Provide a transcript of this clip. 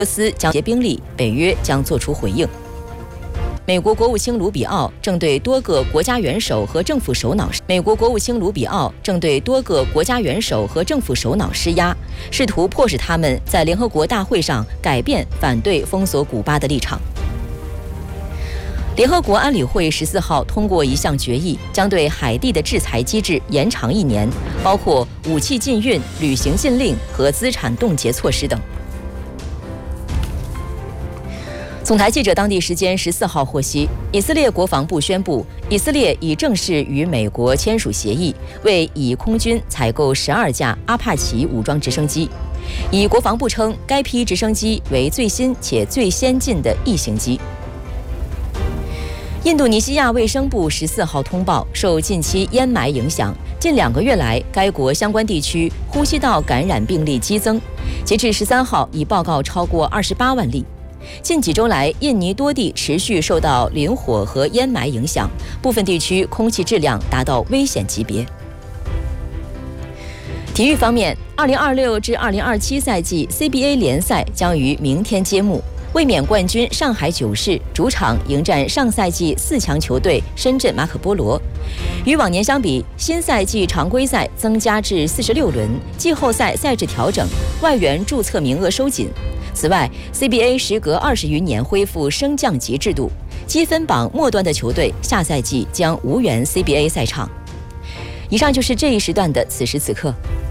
斯将结兵力，北约将作出回应。美国国务卿卢比奥正对多个国家元首和政府首脑施压，试图迫使他们在联合国大会上改变反对封锁古巴的立场。联合国安理会14号通过一项决议，将对海地的制裁机制延长1年，包括武器禁运、旅行禁令和资产冻结措施等。总台记者当地时间14号获悉，以色列国防部宣布，以色列已正式与美国签署协议，为以空军采购12架阿帕奇武装直升机。以国防部称，该批直升机为最新且最先进的异型机。印度尼西亚卫生部14号通报，受近期烟霾影响，近2个月来，该国相关地区呼吸道感染病例激增，截至13号已报告超过28万例。近几周来，印尼多地持续受到林火和烟霾影响，部分地区空气质量达到危险级别。体育方面，2026至2027赛季 CBA 联赛将于明天揭幕。卫冕冠军上海九世主场迎战上赛季4强球队深圳马可波罗。与往年相比，新赛季常规赛增加至46轮，季后赛赛制调整，外援注册名额收紧。此外 ，CBA 时隔20余年恢复升降级制度，积分榜末端的球队下赛季将无缘 CBA 赛场。以上就是这一时段的此时此刻。